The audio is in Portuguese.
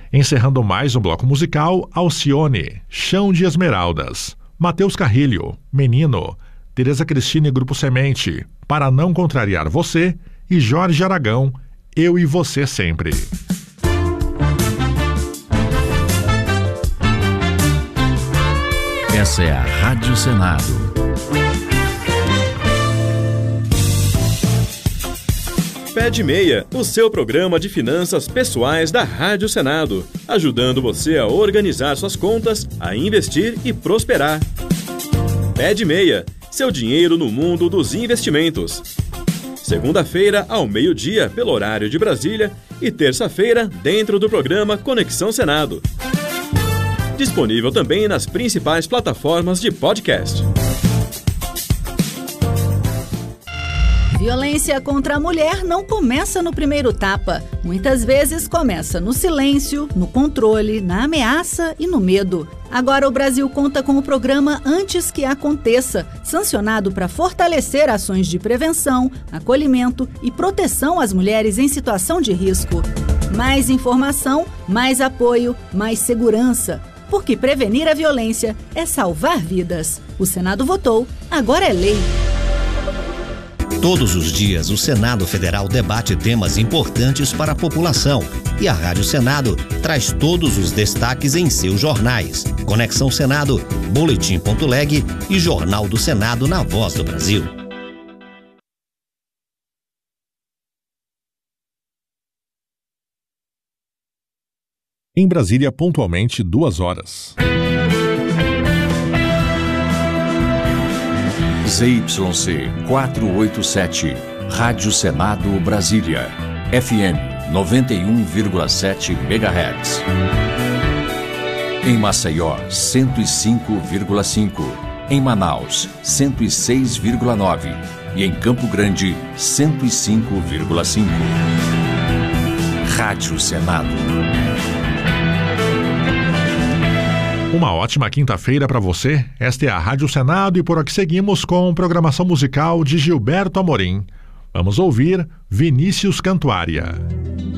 Encerrando mais um bloco musical, Alcione, Chão de Esmeraldas, Matheus Carrilho, Menino, Tereza Cristina e Grupo Semente, Para Não Contrariar Você, e Jorge Aragão, Eu e Você Sempre. Essa é a Rádio Senado. Pé de Meia, o seu programa de finanças pessoais da Rádio Senado, ajudando você a organizar suas contas, a investir e prosperar. Pé de Meia, seu dinheiro no mundo dos investimentos. Segunda-feira, ao meio-dia, pelo horário de Brasília, e terça-feira, dentro do programa Conexão Senado. Disponível também nas principais plataformas de podcast. Violência contra a mulher não começa no primeiro tapa. Muitas vezes começa no silêncio, no controle, na ameaça e no medo. Agora o Brasil conta com o programa Antes que Aconteça, sancionado para fortalecer ações de prevenção, acolhimento e proteção às mulheres em situação de risco. Mais informação, mais apoio, mais segurança. Porque prevenir a violência é salvar vidas. O Senado votou, agora é lei. Todos os dias, o Senado Federal debate temas importantes para a população. E a Rádio Senado traz todos os destaques em seus jornais. Conexão Senado, Boletim.leg e Jornal do Senado na Voz do Brasil. Em Brasília, pontualmente 2h. ZYC 487, Rádio Senado Brasília, FM 91,7 MHz. Em Maceió, 105,5. Em Manaus, 106,9. E em Campo Grande, 105,5. Rádio Senado. Uma ótima quinta-feira para você. Esta é a Rádio Senado e por aqui seguimos com programação musical de Gilberto Amorim. Vamos ouvir Vinícius Cantuária.